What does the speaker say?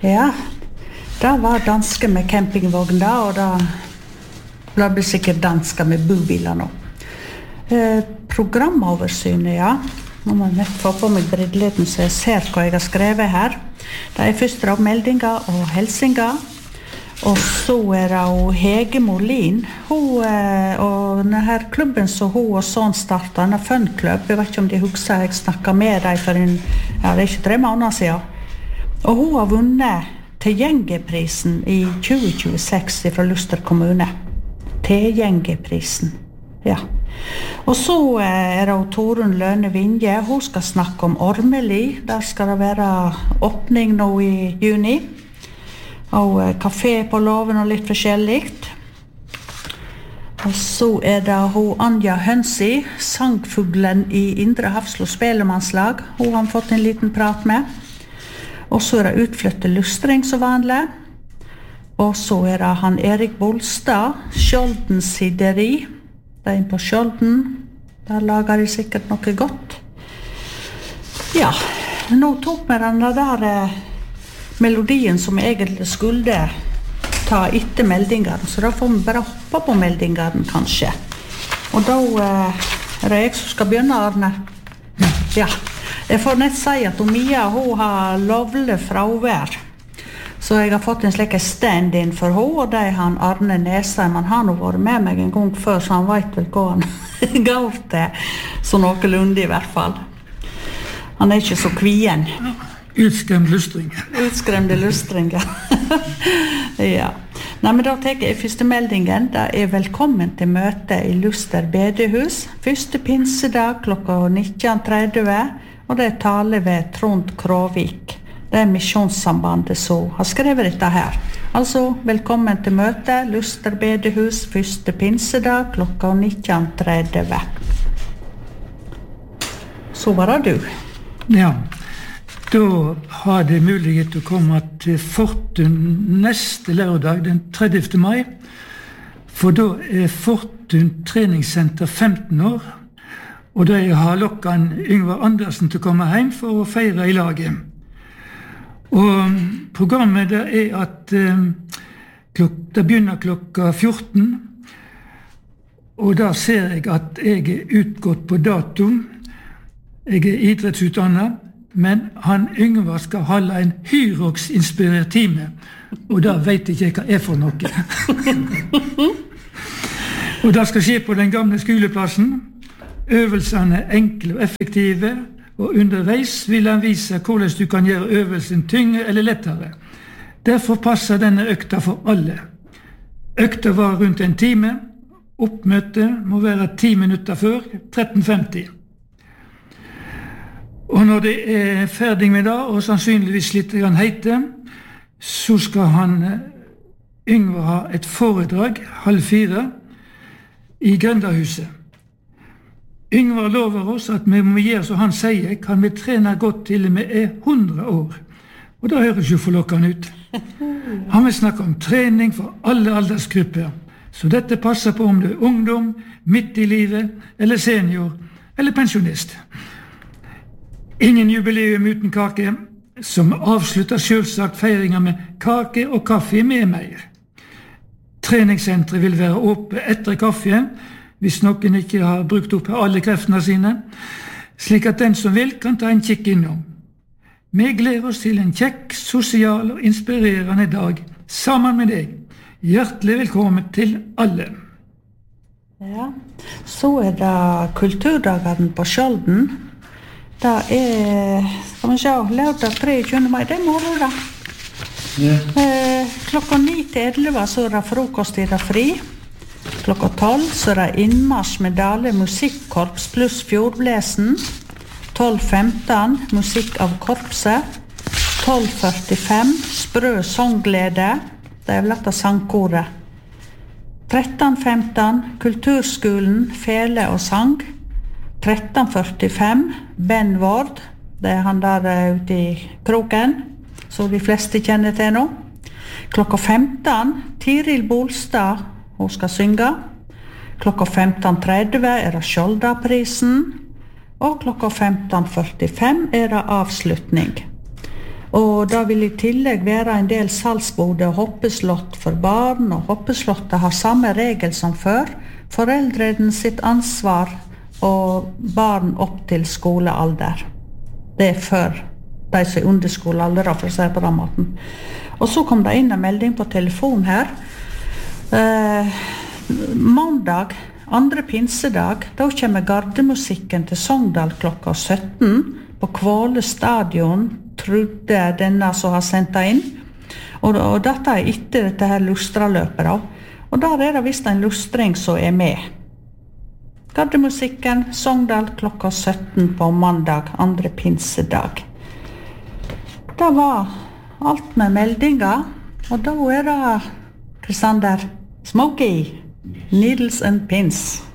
Ja, det var danske med campingvogn da, og det blir sikkert danske med bobiler nå. Programoversynet, ja. Nå må jeg nett få på meg brilleten så jeg ser hva jeg har skrevet her. Det først da meldinger og helsinger. Og så det Hege Molin. Hun og denne klubben som hun og sånn startet, denne Fun-klubb, jeg vet ikke om de husker, jeg snakket med dem for det ikke 3 måneder siden. Og hun har vunnet Tilgjengeprisen i 2026 fra Luster kommune. Tilgjengeprisen, ja. Og så det Torunn Lønne Vinje, hun skal snakke om Ormeli. Der skal det være åpning nå i juni. Og kafé på Låven og litt forskjelligt. Og så det hun Anja Hønsi, sangfuglen i Indre Hafslo Spelemannslag. Hun har fått en liten prat med. Og så det utflytte lustring som vanlig. Og så det han Erik Bolstad, Skjolden Sideri. Det på Skjolden. Der lager de sikkert noe godt. Ja, nå tok vi den der melodien som egentlig skulle ta etter meldingene, så da får vi bare hoppe på meldingene kanskje. Og da det jeg som skal begynne, Arne. Ja, jeg får nett si at Mia, hun har lovlig fravær. Så jeg har fått en slik stand-in for henne, og det han Arne Nesheim. Han har nå vært med meg en gang før, så han vet vel hva han går til. Så noenlunde i hvert fall. Han ikke så kvien. Utskremt lustring. Utskremte lustringer. Ja. Nei, men da tenker jeg første meldingen. Det velkommen til møte i Luster bedehus. Første pinsedag klokka 19.30, og det taler ved Trond Kråvik. Det Misjonssambandet som har skrevet dette her. Altså, velkommen til møte, Luster bedehus, første pinsedag klokka 19.30. Så var det du. Ja. Da har det mulighet til å komme til Fortun neste lørdag, den 30. mai. For da Fortun treningssenter 15 år, og de har lokket Yngvar Andersen til å komme hjem for å feire i laget. Og programmet det at det begynner klokka 14, og da ser jeg at jeg utgått på dato. Jeg idrettsutdannet, men han Yngvar skal holde en Hyrox-inspirert time, og da vet jeg ikke hva for noe. Og det skal skje på den gamle skoleplassen. Øvelsene enkle og effektive, og underveis vil han vise hvordan du kan gjøre øvelsen tyngre eller lettere. Derfor passer denne økta for alle. Økta var rundt en time. Oppmøtet må være 10 minutter før, 13.50. Og når det ferdig med det, og sannsynligvis litt heite, så skal han Yngvar ha et foredrag 3:30 i Grendahuset. Yngvar lover oss at vi må gjøre som han sier, kan vi trene godt til vi 100 år. Og det høres jo forlokkende ut. Han vil snakke om trening for alle aldersgrupper, så dette passer på om du ungdom, midt i livet, eller senior, eller pensjonist. Ingen jubileum uten kake, som avslutter selvsagt feiringen med kake og kaffe med mer. Treningssentret vil være åpent etter kaffe, hvis noen ikke har brukt opp alle kreftene sine, slik at den som vil kan ta en kikk innom. Vi gleder oss til en kjekk, sosial og inspirerende dag sammen med deg. Hjertelig velkommen til alle. Ja, så det kulturdagene på Skjolden. Det skal vi se, lørdag 23. mai, det morgen da. Ja. Klokka 9-11 så det frokost i det fri. Klokka 12 så det innmarsj med Dale musikkorps pluss fjordblesen. 12.15 musikk av korpset. 12.45 sprø sangglede. Det vel dette sangkoret. 13.15 kulturskolen, fele og sang. 13.45 Ben Ward, det han der ute i kroken, så de fleste kjenner til nå. Klokka 15, Tiril Bolstad, hun skal synge. Klokka 15.30 det Skjoldaprisen, og klokka 15.45 det avslutning. Og da vil I tillegg være en del salgsbode og hoppeslott for barn, og hoppeslottet har samme regel som før. Foreldrene sitt ansvar og barn opp til skolealder. Det før de som under skolealder, for å si på den måten. Og så kom det inn en melding på telefon her. Mandag, andre pinsedag, da kommer gardemusikken til Sogndal klokka 17 på Kvåle stadion, trodde denne som har sendt det inn. Og dette etter dette her lustraløpet da. Og der det visst en lustring som med. Gardemusikken, Sogndal klokka 17 på mandag, andre pinsedag. Det var alt med meldinger, og da det Kristander Smokey, Needles and Pins.